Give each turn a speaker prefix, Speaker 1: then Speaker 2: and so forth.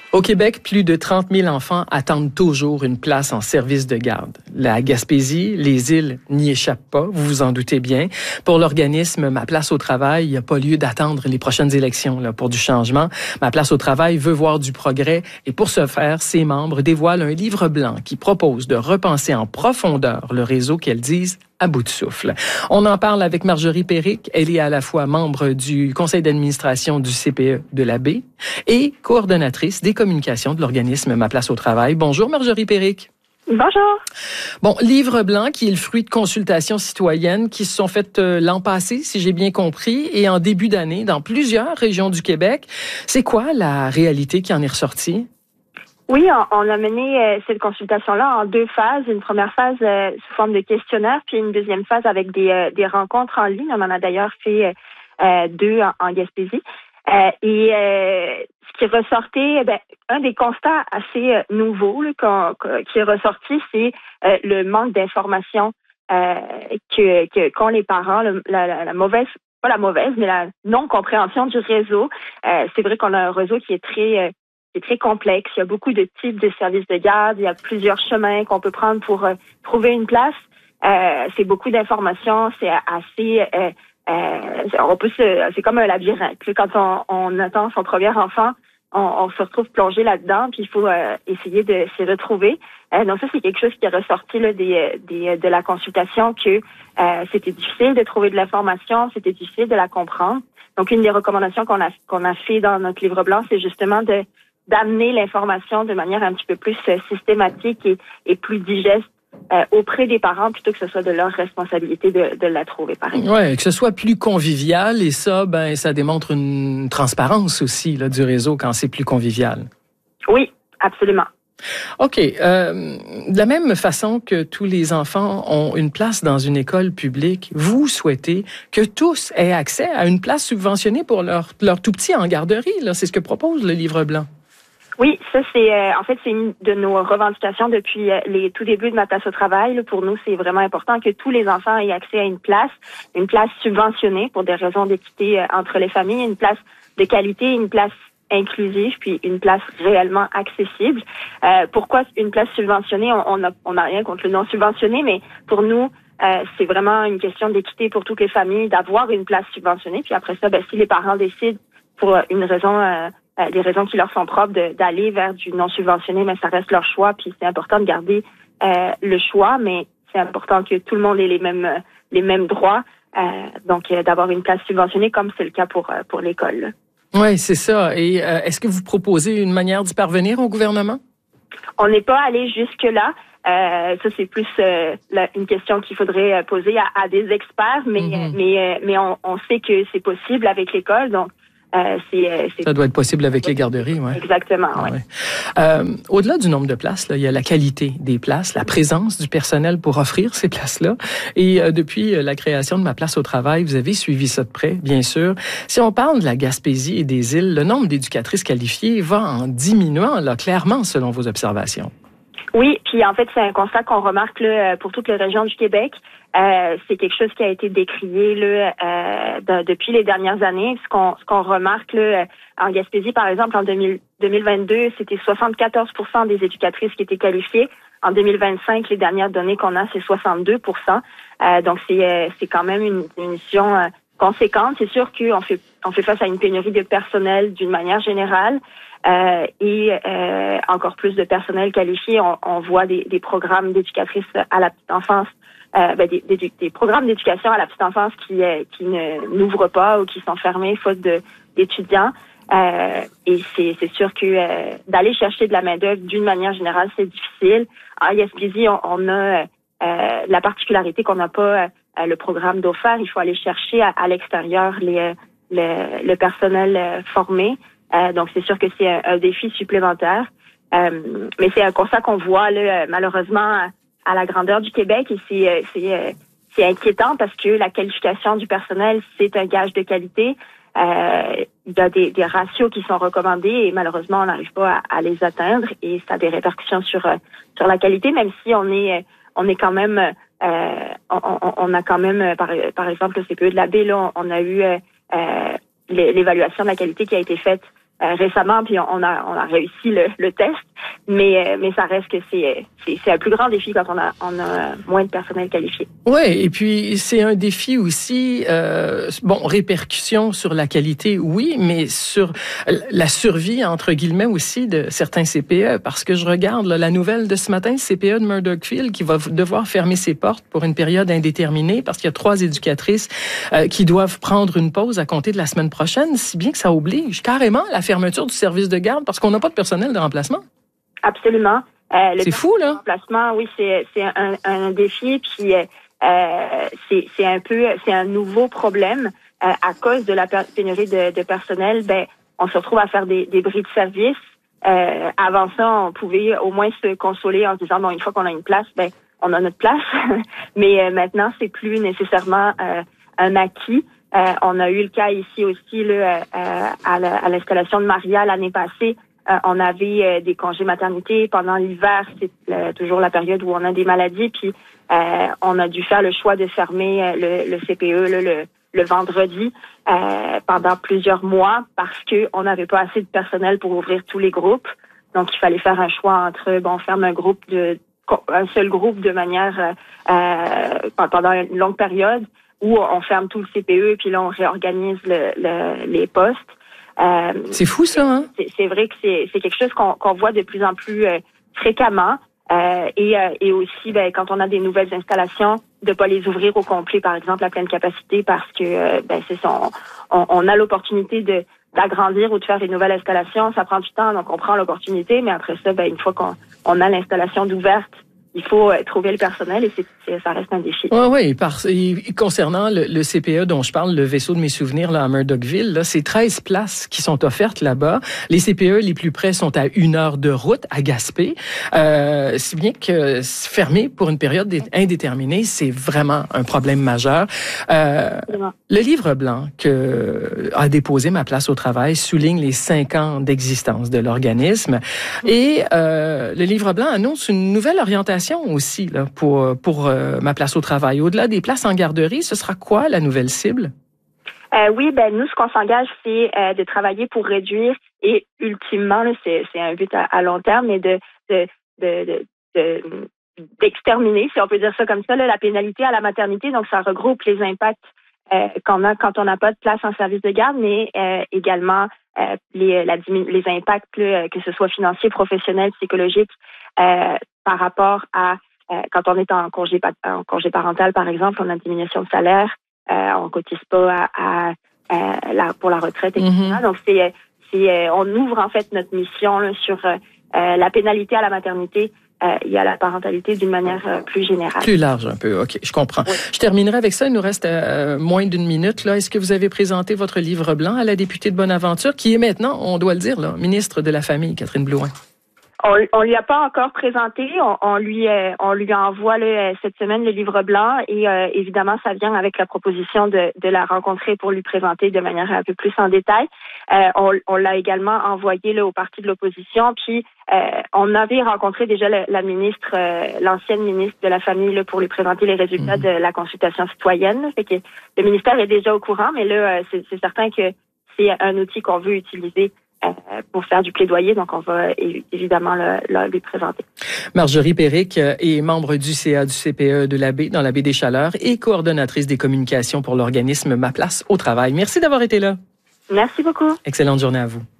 Speaker 1: Au Québec, plus de 30 000 enfants attendent toujours une place en service de garde. La Gaspésie, les îles n'y échappent pas, vous vous en doutez bien. Pour l'organisme Ma Place au Travail, il n'y a pas lieu d'attendre les prochaines élections là, pour du changement. Ma Place au Travail veut voir du progrès et pour ce faire, ses membres dévoilent un livre blanc qui propose de repenser en profondeur le réseau qu'elles disent à bout de souffle. On en parle avec Marjorie Péric. Elle est à la fois membre du conseil d'administration du CPE de la Baie et coordonnatrice des communications de l'organisme Ma Place au Travail. Bonjour Marjorie Péric.
Speaker 2: Bonjour.
Speaker 1: Bon, livre blanc qui est le fruit de consultations citoyennes qui se sont faites l'an passé, si j'ai bien compris, et en début d'année dans plusieurs régions du Québec. C'est quoi la réalité qui en est ressortie?
Speaker 2: Oui, on a mené cette consultation-là en deux phases. Une première phase sous forme de questionnaire, puis une deuxième phase avec des rencontres en ligne. On en a d'ailleurs fait deux en Gaspésie. Ce qui est ressorti, un des constats assez nouveaux qui est ressorti, c'est le manque d'informations qu'ont les parents, la mauvaise, pas la mauvaise, mais la non-compréhension du réseau. C'est vrai qu'on a un réseau qui est très complexe. Il y a beaucoup de types de services de garde. Il y a plusieurs chemins qu'on peut prendre pour trouver une place. C'est beaucoup d'informations. C'est assez... c'est comme un labyrinthe. Quand on attend son premier enfant, on se retrouve plongé là-dedans, puis il faut essayer de s'y retrouver. Donc ça, c'est quelque chose qui est ressorti là, de la consultation, que c'était difficile de trouver de l'information, c'était difficile de la comprendre. Donc une des recommandations qu'on a fait dans notre livre blanc, c'est justement d'amener l'information de manière un petit peu plus systématique et plus digeste auprès des parents, plutôt que ce soit de leur responsabilité de la trouver, par exemple.
Speaker 1: Oui, que ce soit plus convivial, et ça, ça démontre une transparence aussi là, du réseau quand c'est plus convivial.
Speaker 2: Oui, absolument.
Speaker 1: OK. De la même façon que tous les enfants ont une place dans une école publique, vous souhaitez que tous aient accès à une place subventionnée pour leur tout petit en garderie. Là. C'est ce que propose le livre blanc.
Speaker 2: Oui, ça c'est c'est une de nos revendications depuis les tout débuts de Ma Place au Travail. Là, pour nous, c'est vraiment important que tous les enfants aient accès à une place subventionnée pour des raisons d'équité entre les familles, une place de qualité, une place inclusive, puis une place réellement accessible. Pourquoi une place subventionnée? On n'a rien contre le non subventionné, mais pour nous, c'est vraiment une question d'équité pour toutes les familles d'avoir une place subventionnée. Puis après ça, si les parents décident pour une raison des raisons qui leur sont propres d'aller vers du non subventionné, mais ça reste leur choix, puis c'est important de garder le choix, mais c'est important que tout le monde ait les mêmes droits, donc d'avoir une place subventionnée comme c'est le cas pour l'école.
Speaker 1: Oui, c'est ça. Et est-ce que vous proposez une manière d'y parvenir au gouvernement?
Speaker 2: On n'est pas allé jusque-là. Ça, c'est plus une question qu'il faudrait poser à des experts, mais on sait que c'est possible avec l'école, donc
Speaker 1: ça doit être possible avec les garderies, oui.
Speaker 2: Exactement, oui.
Speaker 1: Ouais. Au-delà du nombre de places, là, il y a la qualité des places, la présence du personnel pour offrir ces places-là. Et depuis la création de Ma Place au Travail, vous avez suivi ça de près, bien sûr. Si on parle de la Gaspésie et des îles, le nombre d'éducatrices qualifiées va en diminuant, là, clairement, selon vos observations.
Speaker 2: Oui, puis en fait, c'est un constat qu'on remarque là, pour toutes les régions du Québec. C'est quelque chose qui a été décrié là, depuis les dernières années. Ce qu'on remarque là, en Gaspésie, par exemple, en 2022, c'était 74% des éducatrices qui étaient qualifiées. En 2025, les dernières données qu'on a, c'est 62%. Donc, c'est quand même une diminution conséquente. C'est sûr qu'on fait face à une pénurie de personnel d'une manière générale. Et encore plus de personnel qualifié. On voit des programmes d'éducatrices à la petite enfance, des programmes d'éducation à la petite enfance qui n'ouvrent pas ou qui sont fermés faute d'étudiants. Et c'est sûr que d'aller chercher de la main-d'œuvre d'une manière générale, c'est difficile. En Gaspésie, on a la particularité qu'on n'a pas le programme d'offert. Il faut aller chercher à l'extérieur le personnel formé. Donc, c'est sûr que c'est un défi supplémentaire. Mais c'est un constat qu'on voit là, malheureusement à la grandeur du Québec, et c'est inquiétant parce que la qualification du personnel, c'est un gage de qualité. Il y a des ratios qui sont recommandés et malheureusement, on n'arrive pas à les atteindre, et ça a des répercussions sur la qualité, même si on est quand même on a quand même par exemple le CPE de la Baie, là, on a eu l'évaluation de la qualité qui a été faite récemment, puis on a réussi le test, mais ça reste que c'est un plus grand défi quand on a moins de personnel qualifié.
Speaker 1: Oui, et puis c'est un défi aussi, répercussions sur la qualité, oui, mais sur la survie, entre guillemets, aussi de certains CPE, parce que je regarde là, la nouvelle de ce matin, CPE de Murdochville, qui va devoir fermer ses portes pour une période indéterminée, parce qu'il y a 3 éducatrices qui doivent prendre une pause à compter de la semaine prochaine, si bien que ça oblige carrément la fermeture du service de garde, parce qu'on n'a pas de personnel de remplacement.
Speaker 2: Absolument.
Speaker 1: C'est fou, là.
Speaker 2: Le remplacement, oui, c'est un défi, puis c'est un nouveau problème à cause de la pénurie de personnel. Ben, on se retrouve à faire des bris de service. Avant ça, on pouvait au moins se consoler en se disant bon, une fois qu'on a une place, ben on a notre place. Mais maintenant, c'est plus nécessairement un acquis. On a eu le cas ici aussi là, à l'installation de Maria l'année passée. On avait des congés maternité pendant l'hiver, c'est toujours la période où on a des maladies, puis on a dû faire le choix de fermer le CPE le vendredi pendant plusieurs mois parce que on n'avait pas assez de personnel pour ouvrir tous les groupes. Donc il fallait faire un choix entre on ferme un seul groupe de manière pendant une longue période, ou on ferme tout le CPE puis là on réorganise les postes.
Speaker 1: C'est fou, ça, hein?
Speaker 2: C'est vrai que c'est quelque chose qu'on voit de plus en plus fréquemment. Et aussi, ben, quand on a des nouvelles installations, de pas les ouvrir au complet, par exemple, à pleine capacité, parce que c'est ça, on a l'opportunité d'agrandir ou de faire des nouvelles installations. Ça prend du temps, donc on prend l'opportunité, mais après ça, une fois qu'on a l'installation d'ouverte, il faut trouver le personnel et ça reste un défi.
Speaker 1: Oui, concernant le CPE dont je parle, le vaisseau de mes souvenirs là, à Murdochville, là, c'est 13 places qui sont offertes là-bas. Les CPE les plus près sont à 1 heure de route à Gaspé. Si bien que fermer pour une période indéterminée, c'est vraiment un problème majeur. Le livre blanc que a déposé Ma place au travail souligne les 5 ans d'existence de l'organisme. Et le livre blanc annonce une nouvelle orientation aussi là, pour Ma place au travail. Au-delà des places en garderie, ce sera quoi la nouvelle cible?
Speaker 2: Oui, nous, ce qu'on s'engage, c'est de travailler pour réduire et ultimement, là, c'est un but à long terme, mais d'exterminer, si on peut dire ça comme ça, là, la pénalité à la maternité. Donc, ça regroupe les impacts qu'on a quand on n'a pas de place en service de garde, mais également les impacts, là, que ce soit financiers, professionnels, psychologiques, par rapport à quand on est en congé parental, par exemple, on a une diminution de salaire, on cotise pas pour la retraite, etc. Mm-hmm. Donc, on ouvre en fait notre mission là, sur la pénalité à la maternité. Il y a la parentalité d'une manière plus générale.
Speaker 1: Plus large un peu, OK, je comprends. Oui. Je terminerai avec ça, il nous reste moins d'1 minute. Là. Est-ce que vous avez présenté votre livre blanc à la députée de Bonaventure, qui est maintenant, on doit le dire, là, ministre de la Famille, Catherine Blouin?
Speaker 2: On lui a pas encore présenté. On lui envoie cette semaine le livre blanc et évidemment ça vient avec la proposition de la rencontrer pour lui présenter de manière un peu plus en détail. On l'a également envoyé là, au parti de l'opposition. Puis on avait rencontré déjà la ministre, l'ancienne ministre de la Famille là, pour lui présenter les résultats de la consultation citoyenne. Fait que le ministère est déjà au courant, mais là c'est certain que c'est un outil qu'on veut utiliser pour faire du plaidoyer, donc on va évidemment lui présenter.
Speaker 1: Marjorie Péric est membre du CA du CPE de la Baie, dans la Baie des Chaleurs, et coordonnatrice des communications pour l'organisme Ma place au travail. Merci d'avoir été là.
Speaker 2: Merci beaucoup.
Speaker 1: Excellente journée à vous.